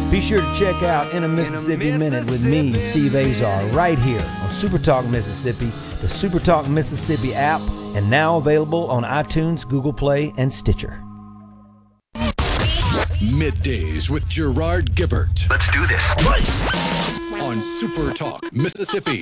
Be sure to check out In a Mississippi Minute with me, Steve Azar, right here on Super Talk Mississippi, the Super Talk Mississippi app, and now available on iTunes, Google Play, and Stitcher. Middays with Gerard Gibbert. Let's do this. On Super Talk Mississippi.